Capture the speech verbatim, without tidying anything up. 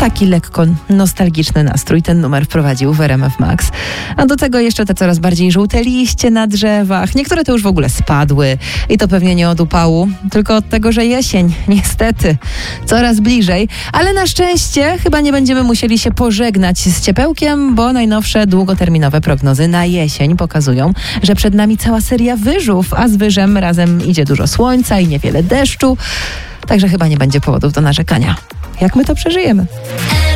taki lekko nostalgiczny nastrój ten numer wprowadził w R M F Max. A do tego jeszcze te coraz bardziej żółte liście na drzewach. Niektóre to już w ogóle spadły i to pewnie nie od upału, tylko od tego, że jesień, niestety, coraz bliżej. Ale na szczęście chyba nie będziemy musieli się pożegnać z ciepełkiem, bo najnowsze długoterminowe prognozy na jesień pokazują, że przed nami cała seria wyżów, a z wyżem razem idzie dużo słońca i niewiele deszczu. Także chyba nie będzie powodów do narzekania. Jak my to przeżyjemy?